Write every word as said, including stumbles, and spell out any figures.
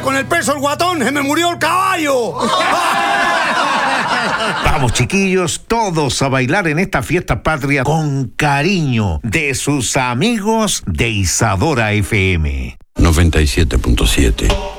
con el peso el guatón, se me murió el caballo. Vamos, chiquillos, todos a bailar en esta fiesta patria con cariño de sus amigos de Isadora F M. noventa y siete punto siete